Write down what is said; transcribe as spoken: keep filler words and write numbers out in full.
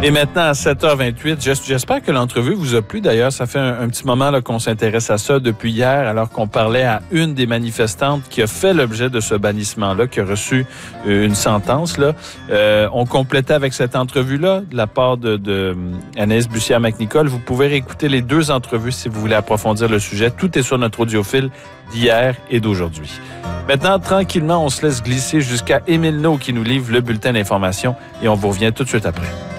Et maintenant, à sept heures vingt-huit, j'espère que l'entrevue vous a plu. D'ailleurs, ça fait un, un petit moment là, qu'on s'intéresse à ça depuis hier, alors qu'on parlait à une des manifestantes qui a fait l'objet de ce bannissement-là, qui a reçu une sentence. Là. Euh, on complétait avec cette entrevue-là de la part de, de Anaïs Bussière-Macnicol. Vous pouvez réécouter les deux entrevues si vous voulez approfondir le sujet. Tout est sur notre audiophile d'hier et d'aujourd'hui. Maintenant, tranquillement, on se laisse glisser jusqu'à Émile Naud qui nous livre le bulletin d'information et on vous revient tout de suite après.